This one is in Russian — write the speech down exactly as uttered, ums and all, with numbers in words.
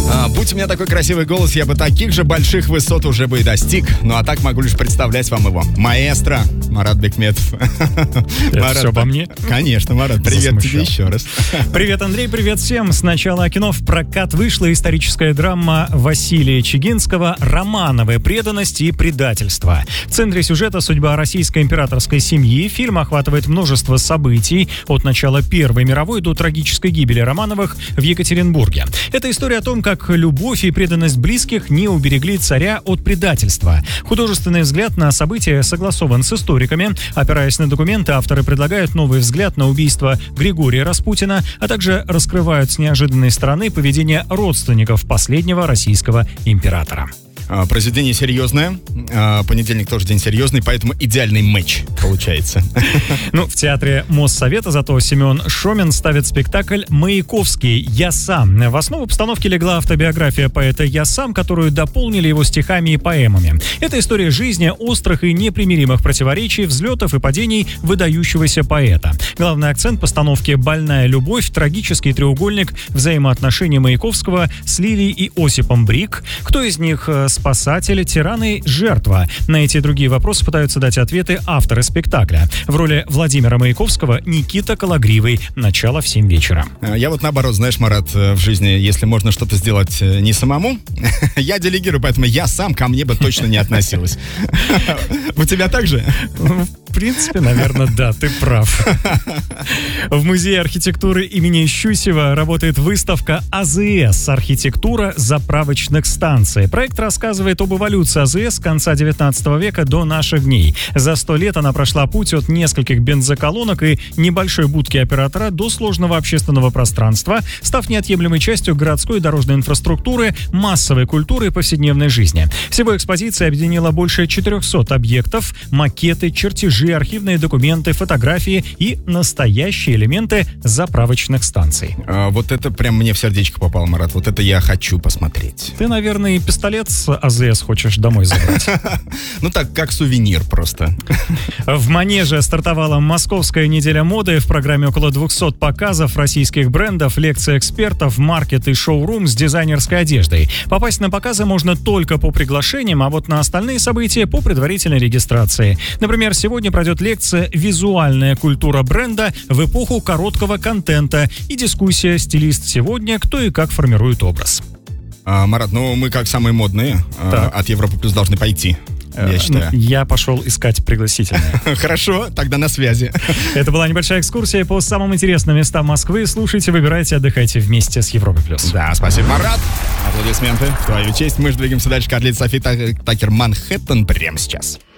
А, будь у меня такой красивый голос, я бы таких же больших высот уже бы и достиг. Ну а так могу лишь представлять вам его. Маэстро Марат Бекметов. Это Марат, все обо мне? Конечно, Марат, привет Засмущал. Тебе еще раз. Привет, Андрей, привет всем. Сначала о кино. В прокат вышла историческая драма Василия Чигинского «Романовая преданность и предательство». В центре сюжета судьба российской императорской семьи. Фильм охватывает множество событий от начала Первой мировой до трагической гибели Романовых в Екатеринбурге. Это история о том, как любовь и преданность близких не уберегли царя от предательства. Художественный взгляд на события согласован с историками. Опираясь на документы, авторы предлагают новый взгляд на убийство Григория Распутина, а также раскрывают с неожиданной стороны поведение родственников последнего российского императора. Произведение серьезное. Понедельник тоже день серьезный, поэтому идеальный матч получается. Ну, в театре Моссовета зато Семен Шомин ставит спектакль «Маяковский. Я сам». В основу постановки легла автобиография поэта «Я сам», которую дополнили его стихами и поэмами. Это история жизни, острых и непримиримых противоречий, взлетов и падений выдающегося поэта. Главный акцент постановки «Больная любовь», трагический треугольник взаимоотношений Маяковского с Лилией и Осипом Брик. Кто из них спасатель, тираны, жертва? На эти и другие вопросы пытаются дать ответы авторы спектакля. В роли Владимира Маяковского Никита Кологривый. Начало в семь вечера. Я вот наоборот, знаешь, Марат, в жизни, если можно что-то сделать не самому, я делегирую, поэтому я сам ко мне бы точно не относилась. У тебя так же? В принципе, наверное, да, ты прав. В Музее архитектуры имени Щусева работает выставка АЗС «Архитектура заправочных станций». Проект рассказывает об эволюции АЗС с конца девятнадцатого века до наших дней. За сто лет она прошла путь от нескольких бензоколонок и небольшой будки оператора до сложного общественного пространства, став неотъемлемой частью городской и дорожной инфраструктуры, массовой культуры и повседневной жизни. Всего экспозиция объединила больше четырехсот объектов, макеты, чертежи, архивные документы, фотографии и настоящие элементы заправочных станций. А, вот это прям мне в сердечко попало, Марат. Вот это я хочу посмотреть. Ты, наверное, и пистолет с АЗС хочешь домой забрать. Ну так, как сувенир просто. В Манеже стартовала Московская неделя моды. В программе около двухсот показов российских брендов, лекций экспертов, маркет и шоурум с дизайнерской одеждой. Попасть на показы можно только по приглашениям, а вот на остальные события по предварительной регистрации. Например, сегодня пройдет лекция «Визуальная культура бренда в эпоху короткого контента» и дискуссия «Стилист сегодня. Кто и как формирует образ». А, Марат, ну мы как самые модные а, от Европы Плюс должны пойти, я считаю. Я пошел искать пригласительные. Хорошо, тогда на связи. Это была небольшая экскурсия по самым интересным местам Москвы. Слушайте, выбирайте, отдыхайте вместе с Европой Плюс. Да, спасибо, Марат. Аплодисменты в твою честь. Мы же двигаемся дальше к отлету Софи Такер «Манхэттен» прямо сейчас.